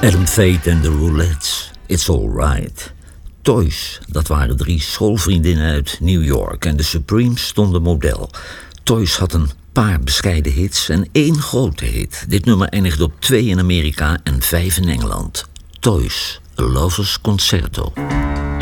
Adam Fate en de Roulettes, It's Alright. Toys, dat waren 3 schoolvriendinnen uit New York en de Supremes stonden model. Toys had een paar bescheiden hits en 1 grote hit. Dit nummer eindigde op 2 in Amerika en 5 in Engeland. Toys, A Lover's Concerto.